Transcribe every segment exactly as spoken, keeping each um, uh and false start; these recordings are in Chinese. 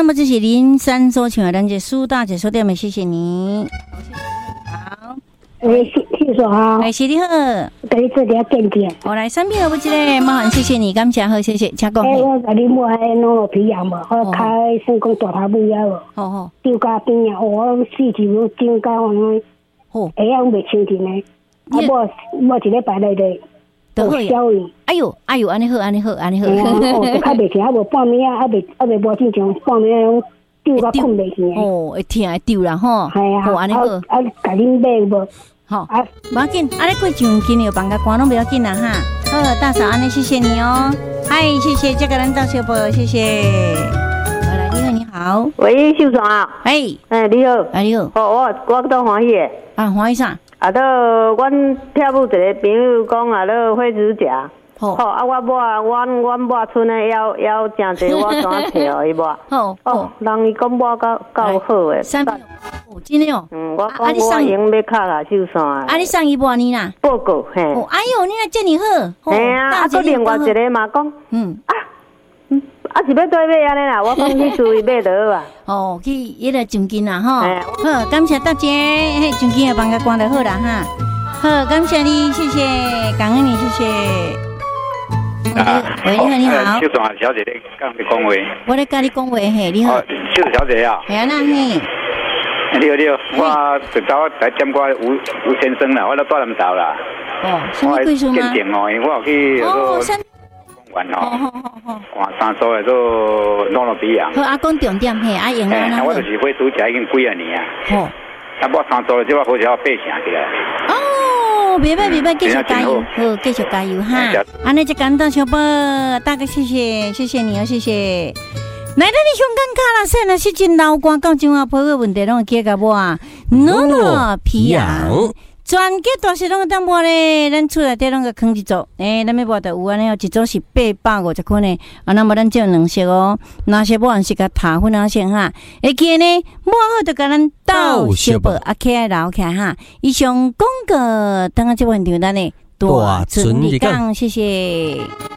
那么这是林山所请的咱这苏大姐收点没？谢谢你。好， 诶，谢谢说好。 哎，谢你好。 给你做点见见。 我来三遍了不记嘞，麻烦谢谢你，感谢好，谢谢，请讲。 诶，我甲你买迄弄了皮羊无，我开算讲大头尾啊无。 好好。 丢家边啊，我四季都整家安尼。好。会样袂清净诶。啊，我我一礼拜内底。都好呀！ 哎呦，哎呦，安尼好，安尼好，安尼好。 哦，较袂疼，啊无半暝啊，啊袂啊袂无正常，半暝丢到困袂去。 哦，会疼会丢啦吼。 系啊， 好，安尼好。 啊，甲恁买无？ 好，啊，不要紧，啊，你过上今日有放假关拢不要紧啦哈。好，大嫂，安尼谢谢你哦。嗨，谢谢这个人到小宝，谢谢。好来，你好，你好。 喂，秀爽啊。 哎， 哎，你好， 哎你好。 哦，我我都欢喜的。 啊，欢喜啥？ 啊，都阮跳舞一个朋友讲啊，都火指甲。好，好啊，我抹阮阮抹村的要要真济，我怎跳伊抹？ 好， 哦，人伊讲抹够够好诶。 三秒，哦，真的哦。 嗯，我讲我用要卡啦，秀山。 啊，你送伊无呢啦？ 报告嘿。 哦，哎呦，你若遮尼好。 嘿啊，啊，搁另外一个嘛讲，嗯啊。啊是要对买安尼啦，我讲去注意买倒啊。 哦，去迄个奖金啦吼。好，感谢大姐，嘿，奖金也帮个关就好啦哈。好，感谢你，谢谢，感恩你，谢谢。啊，喂，你好，你好。 秀爽小姐，你跟你讲话。 我咧跟你讲话嘿，你好。 秀小姐啊。 系啊，那嘿。 你好，你好，我直走来点过吴吴先生啦，我都大南道啦。 哦，什么贵数吗？ 鉴定哦，因为我有去哦，三。 完哦，好好好，哇，三所的都弄了鼻养。 好，阿公重点嘿，阿英啊， 那我就是会煮起来已经几啊年啊。好，啊，我三所的这我好像八成起来。 哦，别别别别，继续加油，好，继续加油哈。安尼就感到小宝，大哥谢谢，谢谢你哦，谢谢。来到你香港卡拉山那是真老歌，讲真话，婆个问题拢会解决无啊？诺诺皮养。全家大细拢个淡薄咧，咱厝内底拢个坑一组，诶，咱要无得有安尼哦，一组是八百五十块呢，啊，那么咱只有两色哦，哪些无按是甲塔粉啊先哈，会记呢，抹好就甲咱倒小宝啊，起来留起来哈，以上广告，等下这问题咱呢，大村里讲，谢谢。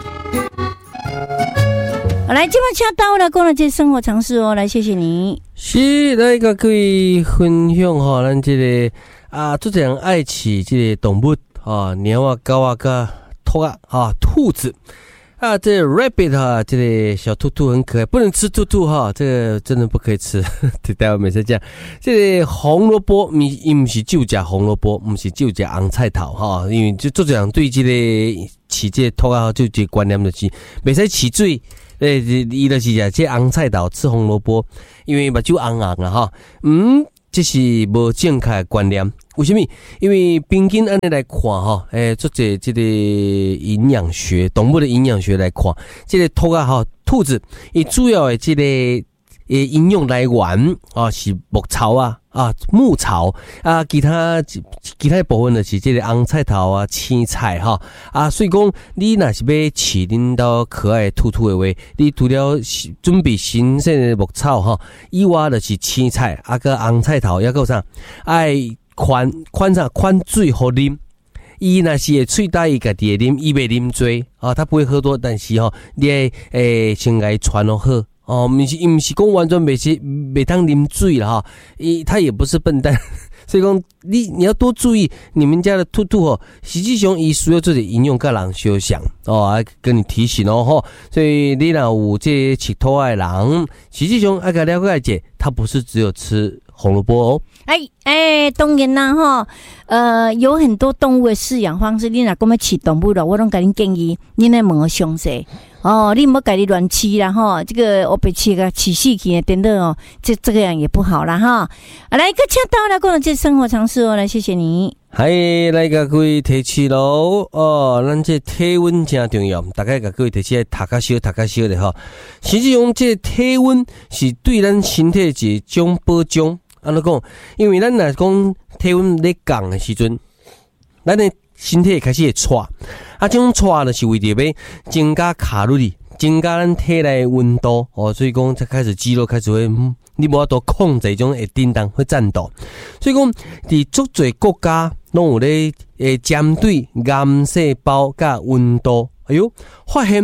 好来，这把车到了，讲了这生活常识哦，来谢谢你。 是，来个各位分享哈，咱这个。啊，做这样爱饲这个动物啊，猫啊、狗啊、甲兔啊、啊兔子啊，这个 rabbit 啊，这个小兔兔很可爱，不能吃兔兔哈，这个真的不可以吃。待会每次讲，这个红萝卜，伊伊唔是就食红萝卜，唔是就食红菜头哈，因为就做这样对这个饲这个兔啊，就这个观念就是，袂使饲水，诶，伊就是食这红菜头，吃红萝卜，因为目睭红红啦哈，嗯。这是无正确的观念，为什么？因为平均按你来看哈，诶，做这这个营养学，动物的营养学来看，这个兔啊哈，兔子，伊主要的这个诶营养来源啊是牧草啊啊牧草啊，其他其他部分就是这个红菜头啊、青菜哈啊，所以讲你若是要饲恁兜可爱的兔兔的话，你除了准备新鲜的牧草哈，以外就是青菜啊个红菜头，还有啥爱宽宽啥宽水好啉。伊若是会喙大，伊家己会啉，伊袂啉多啊，他不会喝多，但是吼、哦，你会诶先甲伊传落好。哦，不是，不是讲完全没是没当啉水了哈，伊他也不是笨蛋，所以讲你你要多注意你们家的兔兔哦，实际上伊需要做点营养甲人相像哦，还跟你提醒哦吼，所以你若有这饲兔的人，实际上爱甲了解者，他不是只有吃红萝卜哦。 哎哎，当然啦哈，呃，有很多动物的饲养方式，你若讲要饲动物了，我拢甲恁建议，恁来问个详细。哦，你唔好家己乱吃啦哈，这个我被吃个起死去等等哦，这这个样也不好啦哈。啊，来个车到了，讲了这生活常识哦，来谢谢你。 嗨，来个各位提起咯哦，咱这体温真重要，大概甲各位提起来读较少，读较少的哈。实际上，这体温是对咱身体一种保障。安怎讲？因为咱若讲体温咧降的时阵，咱的身体开始会喘，啊，这种喘呢是为着要增加卡路里，增加咱体内温度哦，所以讲才开始肌肉开始会，嗯、你无法度控制种会震动会颤抖，所以讲伫足侪国家拢有咧诶针对癌细胞甲温度，哎哟，发现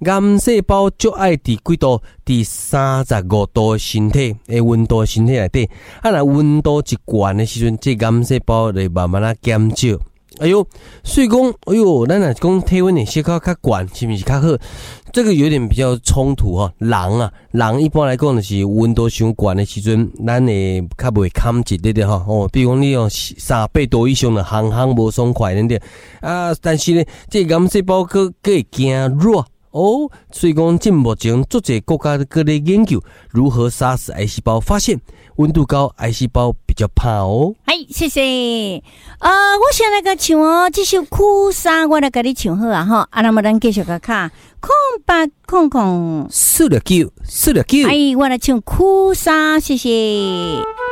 癌细胞就爱伫几度？伫三十五度的身体诶温度身体内底，啊，若温度一悬的时阵，这癌细胞就慢慢啊减少。哎呦，所以讲，哎呦，咱若讲体温的小可较悬，是不是较好？这个有点比较冲突哈。人啊，人一般来讲就是温度伤悬的时阵，咱会较袂堪一点点哈。哦，比如讲你用三百度以上的，行行无爽快点点啊。但是呢，这癌细胞佫佫会惊热。哦，所以讲，进目前足侪国家各咧研究如何杀死癌细胞，发现温度高癌细胞比较怕哦。 哎，谢谢。呃，我先来个唱哦，这首苦沙我来给你唱好啊哈。啊，那么咱继续个看空八空空四六九四六九。 哎，我来唱苦沙，谢谢。